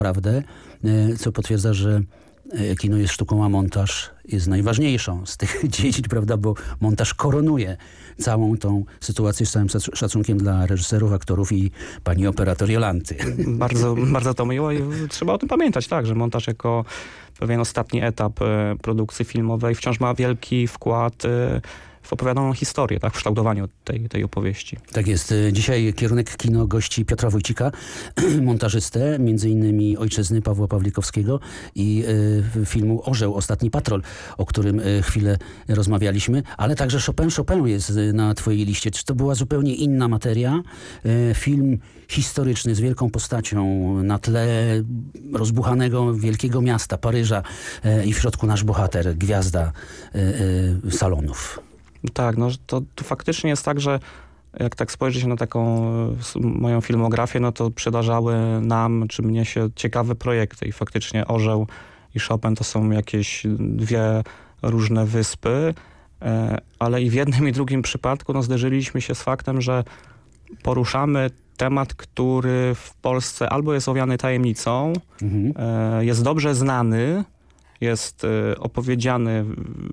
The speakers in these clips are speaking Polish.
prawdę, co potwierdza, że kino jest sztuką, a montaż jest najważniejszą z tych dziedzin, prawda, bo montaż koronuje całą tą sytuację, z całym szacunkiem dla reżyserów, aktorów i pani operator Jolanty. Bardzo to miło i trzeba o tym pamiętać, tak, że montaż jako pewien ostatni etap produkcji filmowej wciąż ma wielki wkład w opowiadaną historię, tak, w kształtowaniu tej opowieści. Tak jest. Dzisiaj kierunek kino gości Piotra Wójcika, montażystę, między innymi Ojczyzny Pawła Pawlikowskiego i filmu Orzeł, Ostatni Patrol, o którym chwilę rozmawialiśmy, ale także Chopin jest na twojej liście. Czy to była zupełnie inna materia? Film historyczny z wielką postacią na tle rozbuchanego wielkiego miasta, Paryża i w środku nasz bohater, gwiazda salonów. Tak, no to faktycznie jest tak, że jak tak spojrzy się na taką moją filmografię, no to przydarzały nam, czy mnie się ciekawe projekty i faktycznie Orzeł i Chopin to są jakieś dwie różne wyspy, ale i w jednym i drugim przypadku no, zderzyliśmy się z faktem, że poruszamy temat, który w Polsce albo jest owiany tajemnicą, jest dobrze znany, jest opowiedziany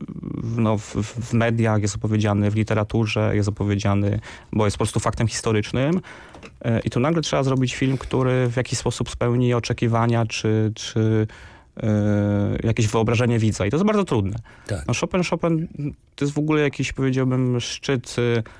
w mediach, jest opowiedziany w literaturze, jest opowiedziany, bo jest po prostu faktem historycznym. I tu nagle trzeba zrobić film, który w jakiś sposób spełni oczekiwania, czy jakieś wyobrażenie widza. I to jest bardzo trudne. Tak. No Chopin to jest w ogóle jakiś, powiedziałbym, szczyt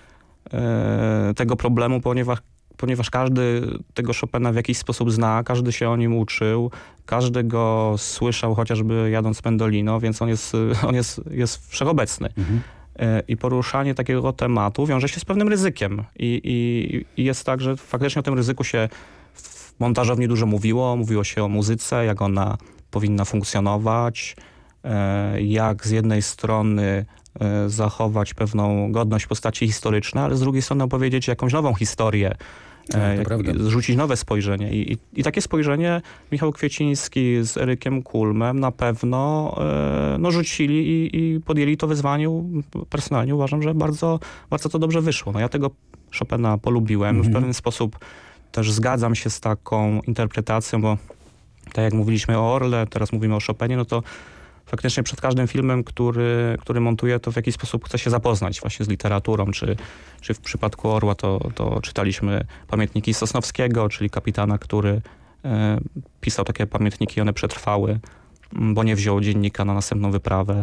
tego problemu, ponieważ każdy tego Chopina w jakiś sposób zna, każdy się o nim uczył, każdy go słyszał chociażby jadąc Pendolino, więc on jest wszechobecny. I poruszanie takiego tematu wiąże się z pewnym ryzykiem. I jest tak, że faktycznie o tym ryzyku się w montażowni dużo mówiło się o muzyce, jak ona powinna funkcjonować, jak z jednej strony zachować pewną godność postaci historycznej, ale z drugiej strony opowiedzieć jakąś nową historię, zrzucić nowe spojrzenie. I takie spojrzenie Michał Kwieciński z Erykiem Kulmem na pewno rzucili i podjęli to wyzwanie. Personalnie uważam, że bardzo, bardzo to dobrze wyszło. No ja tego Chopina polubiłem. W pewien sposób też zgadzam się z taką interpretacją, bo tak jak mówiliśmy o Orle, teraz mówimy o Chopinie, no to faktycznie przed każdym filmem, który montuję, to w jakiś sposób chcę się zapoznać właśnie z literaturą, czy w przypadku Orła to czytaliśmy pamiętniki Sosnowskiego, czyli kapitana, który pisał takie pamiętniki, one przetrwały, bo nie wziął dziennika na następną wyprawę.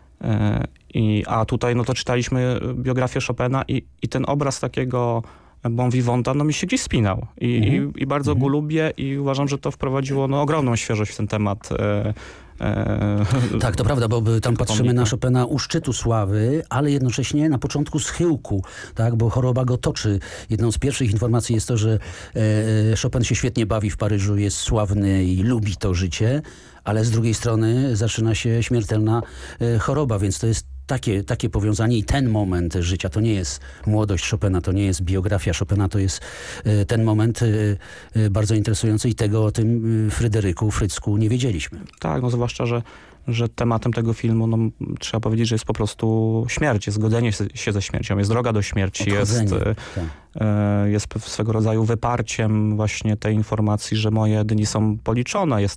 A tutaj no to czytaliśmy biografię Chopina i ten obraz takiego bon vivanta no mi się gdzieś spinał. I bardzo go lubię i uważam, że to wprowadziło ogromną świeżość w ten temat. Tak, to prawda, bo tam patrzymy na Chopina u szczytu sławy, ale jednocześnie na początku schyłku, tak, bo choroba go toczy. Jedną z pierwszych informacji jest to, że Chopin się świetnie bawi w Paryżu, jest sławny i lubi to życie, ale z drugiej strony zaczyna się śmiertelna choroba, więc to jest takie powiązanie i ten moment życia, to nie jest młodość Chopina, to nie jest biografia Chopina, to jest ten moment bardzo interesujący i tego o tym Frycku nie wiedzieliśmy. Tak, no zwłaszcza, że tematem tego filmu, no, trzeba powiedzieć, że jest po prostu śmierć, jest godzenie się ze śmiercią, jest droga do śmierci, jest swego rodzaju wyparciem właśnie tej informacji, że moje dni są policzone, jest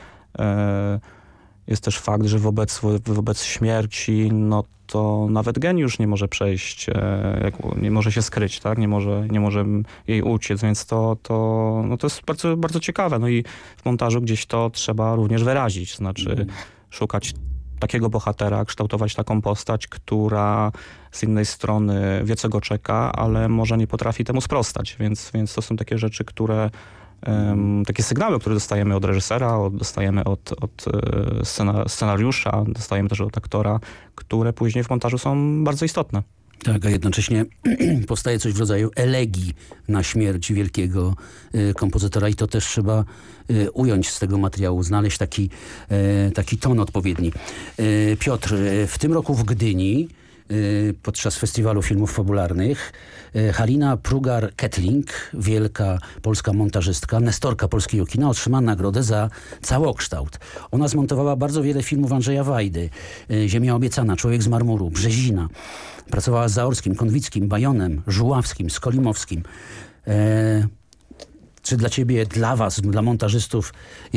też fakt, że wobec śmierci, no to nawet geniusz nie może przejść, nie może się skryć, tak? Nie może jej uciec, więc to jest bardzo, bardzo ciekawe. No i w montażu gdzieś to trzeba również wyrazić, znaczy szukać takiego bohatera, kształtować taką postać, która z jednej strony wie, co go czeka, ale może nie potrafi temu sprostać, więc to są takie rzeczy, takie sygnały, które dostajemy od reżysera, dostajemy od scenariusza, dostajemy też od aktora, które później w montażu są bardzo istotne. Tak, a jednocześnie powstaje coś w rodzaju elegii na śmierć wielkiego kompozytora i to też trzeba ująć z tego materiału, znaleźć taki ton odpowiedni. Piotr, w tym roku w Gdyni podczas Festiwalu Filmów Fabularnych Halina Prugar-Kettling, wielka polska montażystka, nestorka polskiego kina, otrzymała nagrodę za całokształt. Ona zmontowała bardzo wiele filmów Andrzeja Wajdy. Ziemia obiecana, Człowiek z marmuru, Brzezina. Pracowała z Zaorskim, Konwickim, Bajonem, Żuławskim, Skolimowskim. Czy dla ciebie, dla was, dla montażystów